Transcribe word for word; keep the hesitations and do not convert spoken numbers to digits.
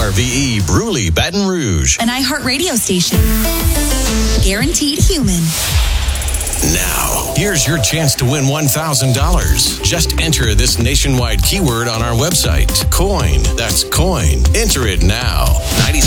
R V E Bruley, Baton Rouge. An iHeart radio station. Guaranteed human. Now, here's your chance to win one thousand dollars. Just enter this nationwide keyword on our website. Coin. That's coin. Enter it now. ninety-seven